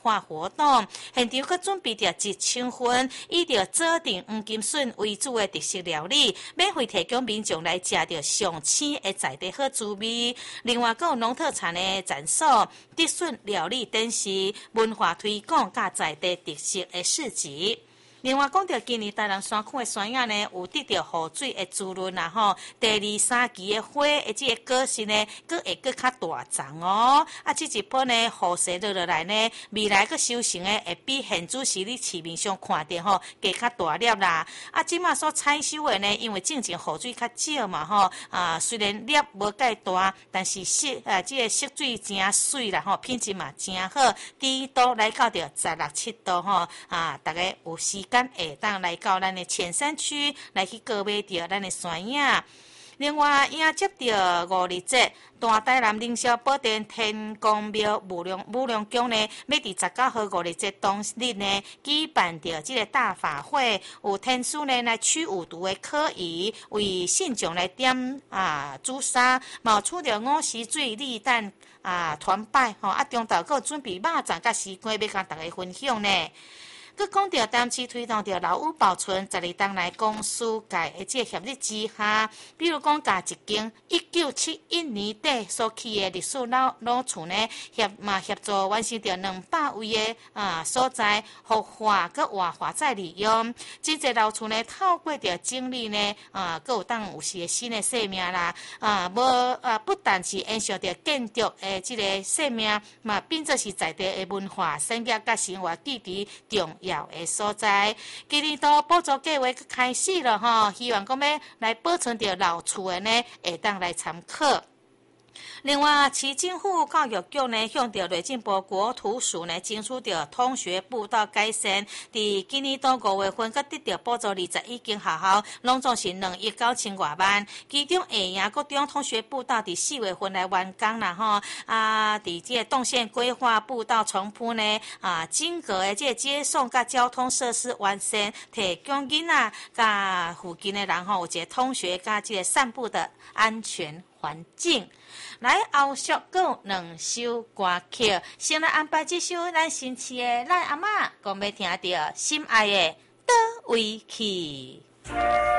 化活动，现场佮准备着1000份以着做定黄金笋为主的特色料理，免费提供民众来食着上鲜的在地好滋味。另外，还有农特产的展示、竹笋料理展示、文化推广甲在地特色的市集。另外，讲到今年台南山区的山野呢，有得到雨水的滋润啦吼，第2、3期的花的这个果实呢，佫会佫较大丛哦。啊，这一波呢，雨势落来呢，未来佫收成呢，会比现主时你市面上看到吼，加较大粒啦。啊，即马所采收的呢，因为正雨水较少嘛吼，虽然粒无介大，但是这个色水真水啦吼，品质嘛真好，低度来到着16、17度吼，大家有时间会当来到咱的浅山区来去购买着咱的山野。另外，迎接着5日节，大台南凌霄宝殿天公庙武良宫呢，要伫19号5日节当日呢，举办着这个大法会，有天师呢来取五毒的科仪，为信众来点朱砂，冒出着5时水、立蛋团拜吼，中昼还准备肉粽甲西瓜要甲大家分享呢。佮讲到当市推动着老屋保存12当来公司界的这协力之下，比如讲甲一间1971年底所起的历史老厝呢，协助完成着200位的所在活化佮活化再利用。真侪老厝呢，透过着整理呢，佮有当有时新的生命啦，不但是延续着建筑的这个生命，嘛变作是在地的文化、产业佮生活记忆重要的所在。今年度补助计划开始了吼，希望讲要来保存着老厝的呢，会当来参考。另外，市政府教育局呢，向着内政部国土署呢，争取着通学步道改善。伫今年度5月份，佮得到补助21间学校，拢总是2亿9千多万。其中下营国中通学步道伫4月份来完工啦吼。伫这个动线规划步道重铺呢，整个的这个接送佮交通设施完善，提供囡仔佮附近的人吼，有一个通学佮这个散步的安全环境。来，后续还有2首歌曲，先来安排这首咱新市的咱阿嬷，讲要听到心爱的倒位去。